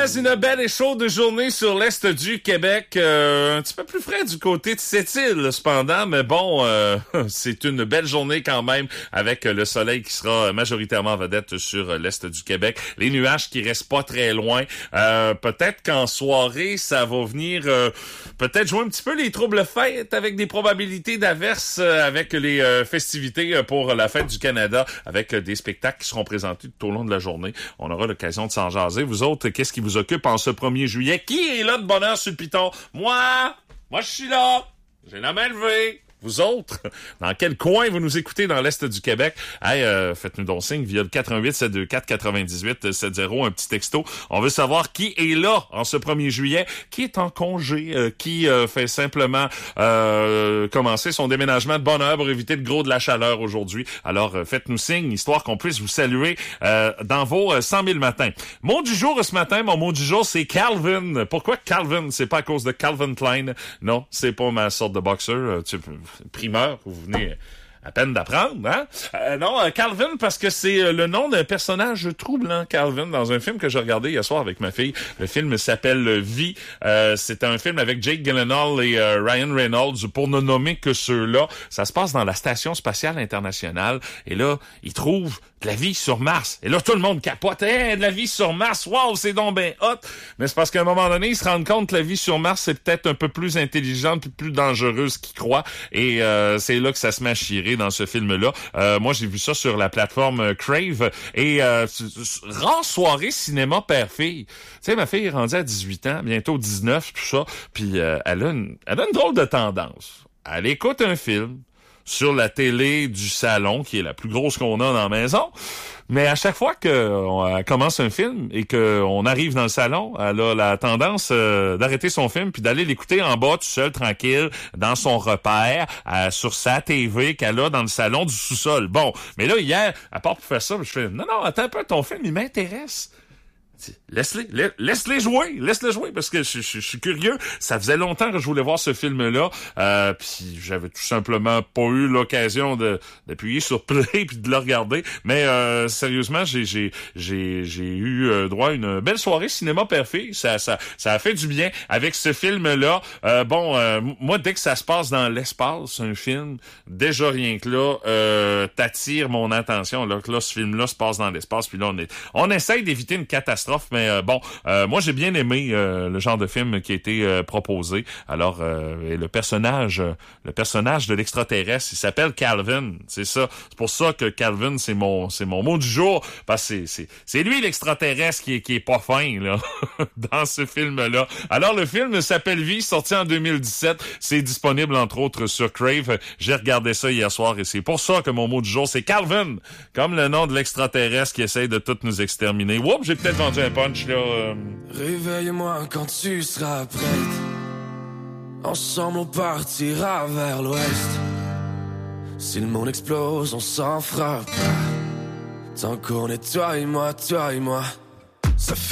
Yes, une belle et chaude journée sur l'est du Québec. Un petit peu plus frais du côté de Sept-Îles, cependant, mais bon, c'est une belle journée quand même avec le soleil qui sera majoritairement vedette sur l'est du Québec. Les nuages qui restent pas très loin. Peut-être qu'en soirée, ça va venir peut-être jouer un petit peu les troubles fêtes avec des probabilités d'averses avec les festivités pour la fête du Canada, avec des spectacles qui seront présentés tout au long de la journée. On aura l'occasion de s'en jaser. Vous autres, qu'est-ce qui vous occupe en ce 1er juillet? Qui est là de bonne heure sur le piton? Moi, je suis là. J'ai la main levée. Vous autres, dans quel coin vous nous écoutez dans l'Est du Québec? Hey, faites-nous donc signe via le 418-724-9870, un petit texto. On veut savoir qui est là en ce 1er juillet, qui est en congé, qui fait simplement commencer son déménagement de bonne heure pour éviter le gros de la chaleur aujourd'hui. Alors, faites-nous signe, histoire qu'on puisse vous saluer dans vos 100 000 matins. Mot du jour ce matin, mon mot du jour, c'est Calvin. Pourquoi Calvin? C'est pas à cause de Calvin Klein. Non, c'est pas ma sorte de boxeur. Primeur, vous venez à peine d'apprendre, hein? Non, Calvin, parce que c'est le nom d'un personnage troublant, Calvin, dans un film que j'ai regardé hier soir avec ma fille. Le film s'appelle Vie. C'est un film avec Jake Gyllenhaal et Ryan Reynolds, pour ne nommer que ceux-là. Ça se passe dans la Station spatiale internationale. Et là, ils trouvent de la vie sur Mars. Et là, tout le monde capote. Hey, de la vie sur Mars. Wow, c'est donc ben hot. Mais c'est parce qu'à un moment donné, ils se rendent compte que la vie sur Mars, c'est peut-être un peu plus intelligente et plus dangereuse qu'ils croient. Et c'est là que ça se met à chirer dans ce film-là. Moi, j'ai vu ça sur la plateforme Crave. Et rare soirée cinéma père-fille. Tu sais, ma fille est rendue à 18 ans, bientôt 19, tout ça. Puis elle a une drôle de tendance. Elle écoute un film sur la télé du salon, qui est la plus grosse qu'on a dans la maison. Mais à chaque fois qu'on commence un film et qu'on arrive dans le salon, elle a la tendance d'arrêter son film puis d'aller l'écouter en bas, tout seul, tranquille, dans son repère, sur sa TV qu'elle a dans le salon du sous-sol. Bon, mais là, hier, à part pour faire ça, je fais « Non, attends un peu, ton film, il m'intéresse. » Laisse-les jouer, parce que je suis curieux. Ça faisait longtemps que je voulais voir ce film-là, puis j'avais tout simplement pas eu l'occasion d'appuyer sur play puis de le regarder. Mais sérieusement, j'ai eu droit à une belle soirée cinéma père-fille. Ça a fait du bien avec ce film-là. Moi, dès que ça se passe dans l'espace, un film, déjà rien que là, t'attire mon attention. Là, ce film-là se passe dans l'espace, puis là on essaye d'éviter une catastrophe. Mais moi j'ai bien aimé le genre de film qui a été proposé. Alors et le personnage de l'extraterrestre, il s'appelle Calvin. C'est ça. C'est pour ça que Calvin c'est mon mot du jour, parce que c'est lui l'extraterrestre qui est pas fin là dans ce film-là. Alors le film s'appelle Vie, sorti en 2017. C'est disponible entre autres sur Crave. J'ai regardé ça hier soir et c'est pour ça que mon mot du jour c'est Calvin, comme le nom de l'extraterrestre qui essaye de tout nous exterminer. Oups, j'ai peut-être vendu un punch là. Réveille-moi quand tu seras prête. Ensemble on partira vers l'ouest. Si le monde explose, on s'en fera pas. Tant qu'on est toi et moi, ça fait